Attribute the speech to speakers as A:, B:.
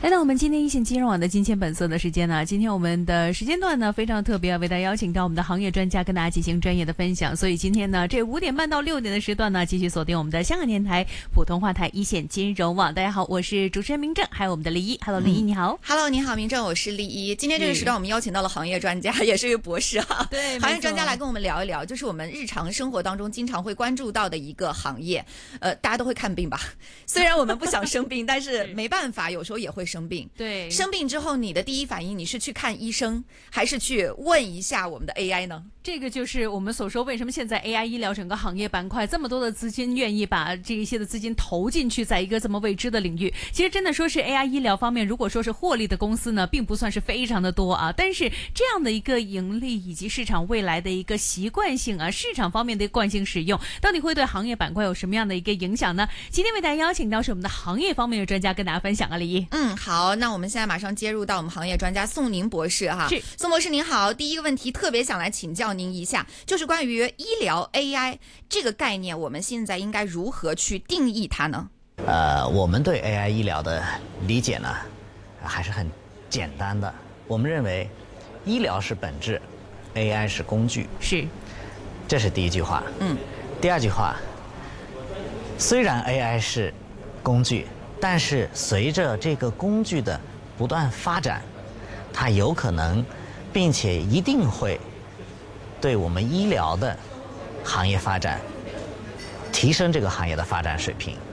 A: 来到我们今天一线金融网的金钱本色的时间呢，今天我们的时间段呢非常特别，为大家邀请到我们的行业专家跟大家进行专业的分享。所以今天呢，这5点半到6点的时段呢，继续锁定我们的香港电台普通话台一线金融网。大家好，我是主持人明正，还有我们的李一。Hello， 李一你好。
B: Hello， 你好，明正，我是李一。今天这个时段我们邀请到了行业专家，也是一位博士啊。
A: 对，
B: 行业专家来跟我们聊一聊，就是我们日常生活当中经常会关注到的一个行业。大家都会看病吧？虽然我们不想生病，但是没办法，有时候也会生病。
A: 对。
B: 生病之后，你的第一反应，你是去看医生，还是去问一下我们的 AI 呢？
A: 这个就是我们所说，为什么现在 AI 医疗整个行业板块这么多的资金愿意把这一些的资金投进去，在一个这么未知的领域。其实真的说是 AI 医疗方面，如果说是获利的公司呢，并不算是非常的多啊。但是这样的一个盈利以及市场未来的一个习惯性啊，市场方面的惯性使用，到底会对行业板块有什么样的一个影响呢？今天为大家邀请到是我们的行业方面的专家跟大家分享啊，李一。
B: 好，那我们现在马上接入到我们行业专家宋宁博士哈。
A: 是，
B: 宋博士您好，第一个问题特别想来请教您一下，就是关于医疗 AI 这个概念，我们现在应该如何去定义它呢？
C: 我们对 AI 医疗的理解呢，还是很简单的。我们认为，医疗是本质 ，AI 是工具。
A: 是，
C: 这是第一句话。第二句话，虽然 AI 是工具，但是随着这个工具的不断发展，它有可能，并且一定会对我们医疗的行业发展提升这个行业的发展水平。